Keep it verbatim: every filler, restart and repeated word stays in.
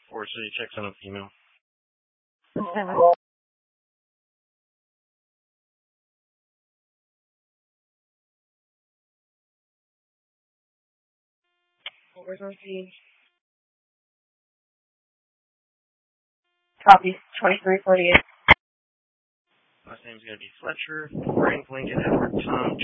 Forest City checks on a female. Seven. Where's on scene? Copy. twenty-three forty-eight. Last name's going to be Fletcher. Frank Lincoln Edward Tom